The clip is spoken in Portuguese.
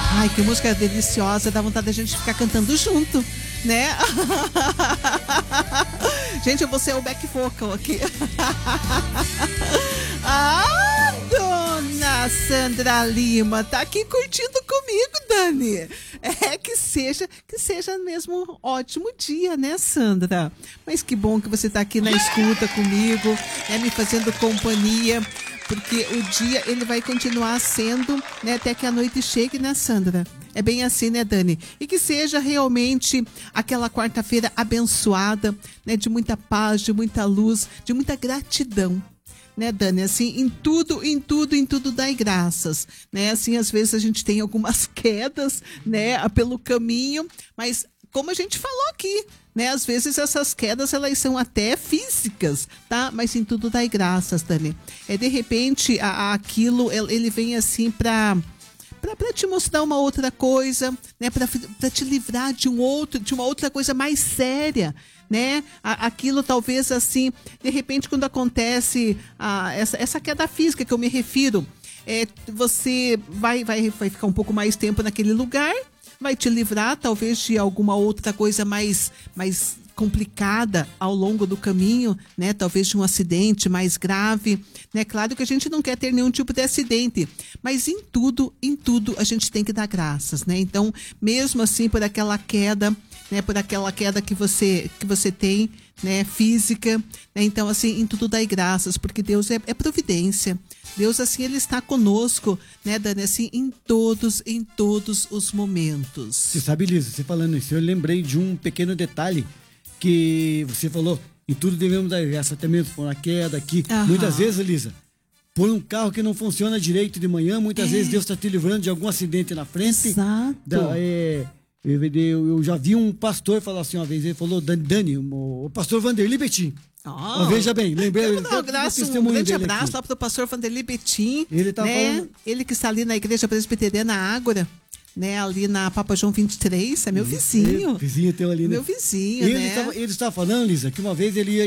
Ai, que música deliciosa, dá vontade da gente ficar cantando junto, né? Gente, eu vou ser o back vocal aqui. Ah, dona Sandra Lima, tá aqui curtindo comigo, Dani. Que seja mesmo um ótimo dia, né, Sandra? Mas que bom que você tá aqui na escuta comigo, me fazendo companhia, porque o dia ele vai continuar sendo, né, até que a noite chegue, né, Sandra? É bem assim, né, Dani? E que seja realmente aquela quarta-feira abençoada, né, de muita paz, de muita luz, de muita gratidão. Né, Dani? Assim, em tudo dai graças, né? Assim, às vezes a gente tem algumas quedas, né, pelo caminho, mas como a gente falou aqui, né, às vezes essas quedas, elas são até físicas, tá? Mas em tudo dai graças, Dani. De repente, aquilo, ele vem assim para te mostrar uma outra coisa, né? Para te livrar de uma outra coisa mais séria, né? Aquilo talvez assim, de repente quando acontece essa queda física que eu me refiro, você vai ficar um pouco mais tempo naquele lugar, vai te livrar talvez de alguma outra coisa mais complicada ao longo do caminho, né? Talvez de um acidente mais grave, né? Claro que a gente não quer ter nenhum tipo de acidente, mas em tudo a gente tem que dar graças, né? Então, mesmo assim, por aquela queda, né? Por aquela queda que você tem, né? Física, né? Então, assim, em tudo dai graças, porque Deus é providência. Deus, assim, Ele está conosco, né, Dani? Assim, em todos os momentos. Você sabe, Lisa, você falando isso, eu lembrei de um pequeno detalhe que você falou, em tudo devemos dar graça, até mesmo por uma queda aqui. Aham. Muitas vezes, Lisa, por um carro que não funciona direito de manhã, muitas vezes Deus está te livrando de algum acidente na frente. Exato. Eu já vi um pastor falar assim uma vez, ele falou, Dani, o pastor Vanderlei Betim. Oh, veja bem, lembrei. Um grande abraço lá pro pastor Vanderlei Betim, ele tá falando... Ele que está ali na Igreja Presbiteriana Ágora, né, ali na Papa João 23, é meu vizinho. Vizinho teu ali, né? Meu vizinho, né? Ele está falando, Lisa, que uma vez ele ia